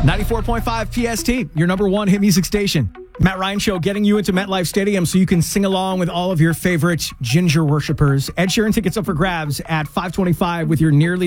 94.5 PST, your number one hit music station. Matt Ryan Show, getting you into MetLife Stadium so you can sing along with all of your favorite Ginger worshipers. Ed Sheeran tickets up for grabs at 525 with your nearly